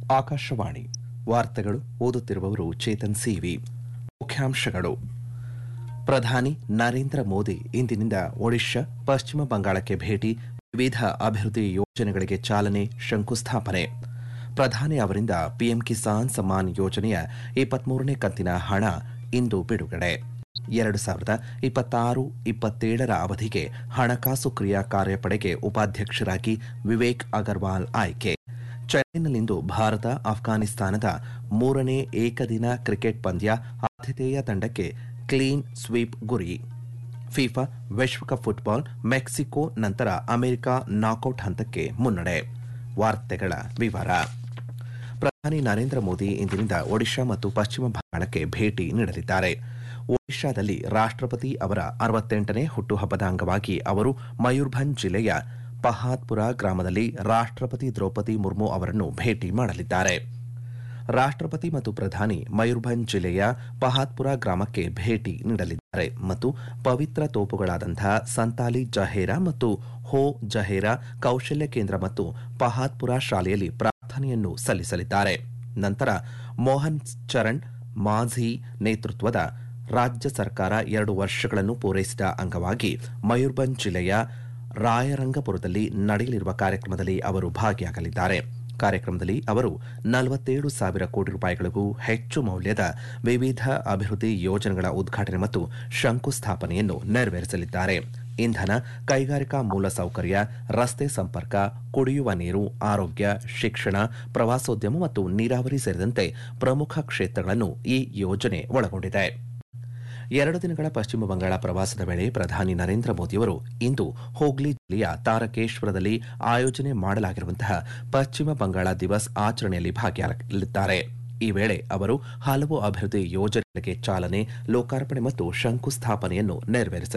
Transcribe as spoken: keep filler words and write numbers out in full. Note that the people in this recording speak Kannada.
ಆಕಾಶವಾಣಿ ವಾರ್ತೆಗಳು ಓದುತ್ತಿರುವವರು ಚೇತನ್ ಸಿವಿ. ಮುಖ್ಯಾಂಶಗಳು: ಪ್ರಧಾನಿ ನರೇಂದ್ರ ಮೋದಿ ಇಂದಿನಿಂದ ಒಡಿಶಾ, ಪಶ್ಚಿಮ ಬಂಗಾಳಕ್ಕೆ ಭೇಟಿ, ವಿವಿಧ ಅಭಿವೃದ್ಧಿ ಯೋಜನೆಗಳಿಗೆ ಚಾಲನೆ, ಶಂಕುಸ್ಥಾಪನೆ. ಪ್ರಧಾನಿ ಅವರಿಂದ ಪಿಎಂ ಕಿಸಾನ್ ಸಮ್ಮಾನ್ ಯೋಜನೆಯ ಇಪ್ಪತ್ಮೂರನೇ ಕಂತಿನ ಹಣ ಇಂದು ಬಿಡುಗಡೆ. ಎರಡು ಸಾವಿರದ ಇಪ್ಪತ್ತಾರು ಇಪ್ಪತ್ತೇಳರ ಅವಧಿಗೆ ಹಣಕಾಸು ಕ್ರಿಯಾ ಕಾರ್ಯಪಡೆಗೆ ಉಪಾಧ್ಯಕ್ಷರಾಗಿ ವಿವೇಕ್ ಅಗರ್ವಾಲ್ ಆಯ್ಕೆ. ಚೆನ್ನೈನಲ್ಲಿಂದು ಭಾರತ ಆಫ್ಘಾನಿಸ್ತಾನದ ಮೂರನೇ ಏಕದಿನ ಕ್ರಿಕೆಟ್ ಪಂದ್ಯ, ಆತಿಥೇಯ ತಂಡಕ್ಕೆ ಕ್ಲೀನ್ ಸ್ವೀಪ್ ಗುರಿ. ಫಿಫಾ ವಿಶ್ವಕಪ್ ಫುಟ್ಬಾಲ್, ಮೆಕ್ಸಿಕೋ ನಂತರ ಅಮೆರಿಕ ನಾಕೌಟ್ ಹಂತಕ್ಕೆ ಮುನ್ನಡೆ. ವಾರ್ತೆಗಳ ವಿವರ. ಪ್ರಧಾನಿ ನರೇಂದ್ರ ಮೋದಿ ಇಂದಿನಿಂದ ಒಡಿಶಾ ಮತ್ತು ಪಶ್ಚಿಮ ಬಂಗಾಳಕ್ಕೆ ಭೇಟಿ ನೀಡಲಿದ್ದಾರೆ. ಒಡಿಶಾದಲ್ಲಿ ರಾಷ್ಟ್ರಪತಿ ಅವರ ಅರವತ್ತೆಂಟನೇ ಹುಟ್ಟುಹಬ್ಬದ ಅಂಗವಾಗಿ ಅವರು ಮಯೂರ್ಭಂಜ್ ಜಿಲ್ಲೆಯ ಪಹಾದ್ಪುರ ಗ್ರಾಮದಲ್ಲಿ ರಾಷ್ಟ್ರಪತಿ ದ್ರೌಪದಿ ಮುರ್ಮು ಅವರನ್ನು ಭೇಟಿ ಮಾಡಲಿದ್ದಾರೆ. ರಾಷ್ಟ್ರಪತಿ ಮತ್ತು ಪ್ರಧಾನಿ ಮಯೂರ್ಭಂಜ್ ಜಿಲ್ಲೆಯ ಪಹಾದ್ಪುರ ಗ್ರಾಮಕ್ಕೆ ಭೇಟಿ ನೀಡಲಿದ್ದಾರೆ ಮತ್ತು ಪವಿತ್ರ ತೋಪುಗಳಾದಂತಹ ಸಂತಾಲಿ ಜಹೇರಾ ಮತ್ತು ಹೋ ಜಹೇರಾ ಕೌಶಲ್ಯ ಕೇಂದ್ರ ಮತ್ತು ಪಹಾದ್ಪುರ ಶಾಲೆಯಲ್ಲಿ ಪ್ರಾರ್ಥನೆಯನ್ನು ಸಲ್ಲಿಸಲಿದ್ದಾರೆ. ನಂತರ ಮೋಹನ್ ಚರಣ್ ಮಾಝಿ ನೇತೃತ್ವದ ರಾಜ್ಯ ಸರ್ಕಾರ ಎರಡು ವರ್ಷಗಳನ್ನು ಪೂರೈಸಿದ ಅಂಗವಾಗಿ ಮಯೂರ್ಭಂಜ್ ಜಿಲ್ಲೆಯ ರಾಯರಂಗಪುರದಲ್ಲಿ ನಡೆಯಲಿರುವ ಕಾರ್ಯಕ್ರಮದಲ್ಲಿ ಅವರು ಭಾಗಿಯಾಗಲಿದ್ದಾರೆ. ಕಾರ್ಯಕ್ರಮದಲ್ಲಿ ಅವರು ನಲವತ್ತೇಳು ಸಾವಿರ ಕೋಟಿ ರೂಪಾಯಿಗಳಿಗೂ ಹೆಚ್ಚು ಮೌಲ್ಯದ ವಿವಿಧ ಅಭಿವೃದ್ಧಿ ಯೋಜನೆಗಳ ಉದ್ಘಾಟನೆ ಮತ್ತು ಶಂಕುಸ್ಥಾಪನೆಯನ್ನು ನೆರವೇರಿಸಲಿದ್ದಾರೆ. ಇಂಧನ, ಕೈಗಾರಿಕಾ ಮೂಲಸೌಕರ್ಯ, ರಸ್ತೆ ಸಂಪರ್ಕ, ಕುಡಿಯುವ ನೀರು, ಆರೋಗ್ಯ, ಶಿಕ್ಷಣ, ಪ್ರವಾಸೋದ್ಯಮ ಮತ್ತು ನೀರಾವರಿ ಸೇರಿದಂತೆ ಪ್ರಮುಖ ಕ್ಷೇತ್ರಗಳನ್ನು ಈ ಯೋಜನೆ ಒಳಗೊಂಡಿದೆ. ಎರಡು ದಿನಗಳ ಪಶ್ಚಿಮ ಬಂಗಾಳ ಪ್ರವಾಸದ ವೇಳೆ ಪ್ರಧಾನಿ ನರೇಂದ್ರ ಮೋದಿಯವರು ಇಂದು ಹೂಗ್ಲಿ ಜಿಲ್ಲೆಯ ತಾರಕೇಶ್ವರದಲ್ಲಿ ಆಯೋಜನೆ ಮಾಡಲಾಗಿರುವಂತಹ ಪಶ್ಚಿಮ ಬಂಗಾಳ ದಿವಸ್ ಆಚರಣೆಯಲ್ಲಿ ಭಾಗಿಯಾಗಲಿದ್ದಾರೆ. ಈ ವೇಳೆ ಅವರು ಹಲವು ಅಭಿವೃದ್ಧಿ ಯೋಜನೆಗಳಿಗೆ ಚಾಲನೆ, ಲೋಕಾರ್ಪಣೆ ಮತ್ತು ಶಂಕುಸ್ಥಾಪನೆಯನ್ನು ನೆರವೇರಿಸಲಿದ್ದಾರೆ.